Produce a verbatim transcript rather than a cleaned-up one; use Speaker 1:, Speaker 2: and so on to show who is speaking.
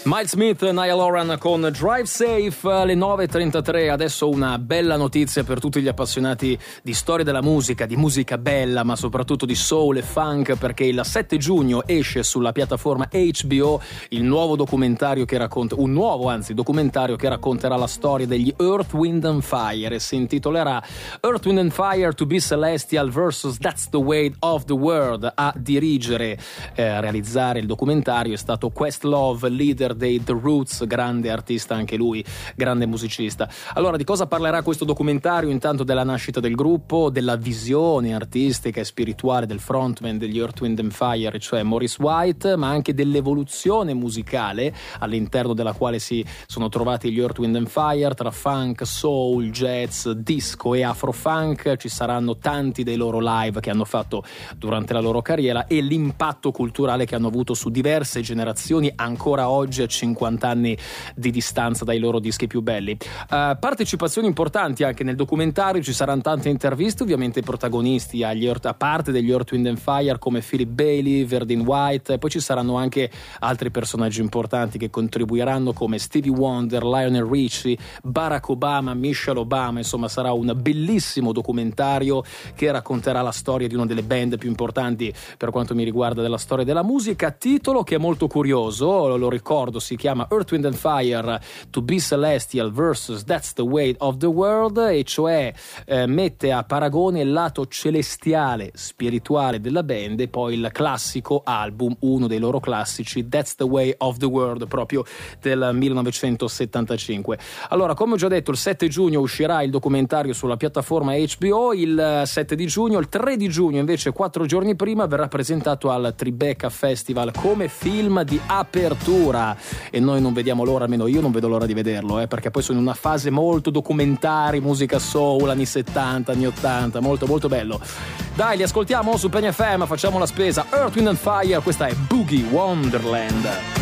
Speaker 1: Miles Smith, Niall Horan con Drive Safe alle nove e trentatré. Adesso una bella notizia per tutti gli appassionati di storia della musica, di musica bella, ma soprattutto di soul e funk, perché il sette giugno esce sulla piattaforma H B O il nuovo documentario che racconta, un nuovo anzi documentario che racconterà la storia degli Earth, Wind and Fire e si intitolerà Earth, Wind and Fire to be Celestial versus That's the Way of the World. A dirigere, eh, a realizzare il documentario è stato Questlove, leader dei The Roots, grande artista anche lui, grande musicista. Allora, di cosa parlerà questo documentario? Intanto della nascita del gruppo, della visione artistica e spirituale del frontman degli Earth, Wind and Fire, cioè Maurice White, ma anche dell'evoluzione musicale all'interno della quale si sono trovati gli Earth, Wind and Fire, tra funk, soul, jazz, disco e afrofunk. Ci saranno tanti dei loro live che hanno fatto durante la loro carriera e l'impatto culturale che hanno avuto su diverse generazioni ancora oggi, cinquanta anni di distanza dai loro dischi più belli. Uh, partecipazioni importanti anche nel documentario, ci saranno tante interviste, ovviamente protagonisti agli Earth, a parte degli Earth, Wind and Fire come Philip Bailey, Verdine White, e poi ci saranno anche altri personaggi importanti che contribuiranno come Stevie Wonder, Lionel Richie, Barack Obama, Michelle Obama. Insomma, sarà un bellissimo documentario che racconterà la storia di una delle band più importanti per quanto mi riguarda della storia della musica. Titolo che è molto curioso, lo ricordo, si chiama Earth, Wind and Fire to be Celestial versus That's the Way of the World, e cioè eh, mette a paragone il lato celestiale, spirituale della band e poi il classico album, uno dei loro classici, That's the Way of the World, proprio del millenovecentosettantacinque. Allora, come ho già detto, il sette giugno uscirà il documentario sulla piattaforma H B O, il sette di giugno, il tre di giugno invece, quattro giorni prima, verrà presentato al Tribeca Festival come film di apertura. E noi non vediamo l'ora, almeno io non vedo l'ora di vederlo, eh, perché poi sono in una fase molto documentari, musica soul, anni settanta, anni ottanta, molto molto bello. Dai, li ascoltiamo su Penny F M, facciamo la spesa. Earth, Wind and Fire, questa è Boogie Wonderland.